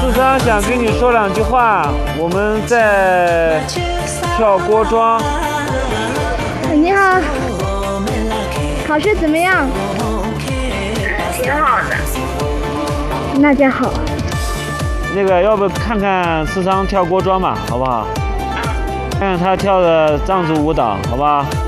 思桑想跟你说两句话，我们在跳锅庄。 你好，考试怎么样？ 挺好的。 那就好。 那个，要不看看思桑跳锅庄嘛，好不好？看看他跳的藏族舞蹈，好不好？